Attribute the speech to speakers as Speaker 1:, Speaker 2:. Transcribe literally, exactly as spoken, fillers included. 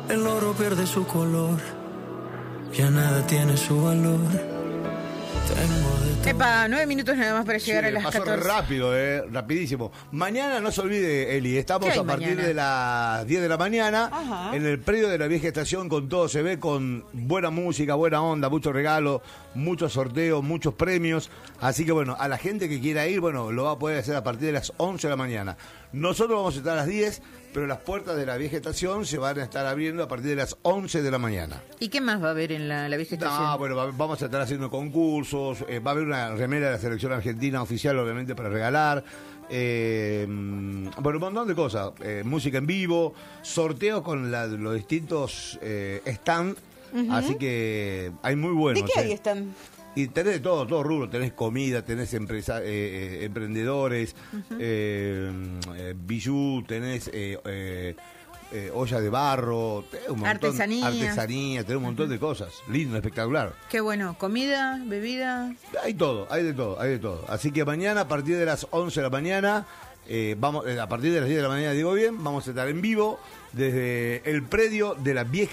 Speaker 1: el oro pierde su color, ya nada tiene su valor.
Speaker 2: Epa, nueve minutos nada más para llegar
Speaker 3: Sí,
Speaker 2: a las
Speaker 3: pasó
Speaker 2: catorce.
Speaker 3: rápido, eh, rapidísimo. Mañana no se olvide, Eli, estamos
Speaker 2: ¿Qué hay
Speaker 3: a partir
Speaker 2: mañana?
Speaker 3: de las diez de la mañana
Speaker 2: Ajá.
Speaker 3: en el predio de la vieja estación con todo se ve, con buena música, buena onda, muchos regalos, muchos sorteos, muchos premios. Así que bueno, a la gente que quiera ir, bueno, lo va a poder hacer a partir de las once de la mañana. Nosotros vamos a estar a las diez, pero las puertas de la vieja estación se van a estar abriendo a partir de las once de la mañana.
Speaker 2: ¿Y qué más va a haber en la, la vieja estación?
Speaker 3: No, bueno, va- vamos a estar haciendo concursos, eh, va a haber una remera de la selección argentina oficial, obviamente, para regalar. Eh, mm, bueno, un montón de cosas. Eh, música en vivo, sorteos con la- los distintos eh, stand. Así que hay muy buenos.
Speaker 2: ¿De qué
Speaker 3: eh.
Speaker 2: ahí están?
Speaker 3: Y tenés de todo, todo rubro, tenés comida, tenés empresa, eh, eh, emprendedores, eh, eh, bijú, tenés eh, eh, eh, olla de barro, tenés un montón,
Speaker 2: Artesanía.
Speaker 3: artesanía, tenés un montón de cosas, lindo, espectacular.
Speaker 2: Qué bueno, comida, bebida.
Speaker 3: Hay todo, hay de todo, hay de todo. Así que mañana a partir de las once de la mañana, eh, vamos, eh, a partir de las diez de la mañana, digo bien, vamos a estar en vivo desde el predio de la vieja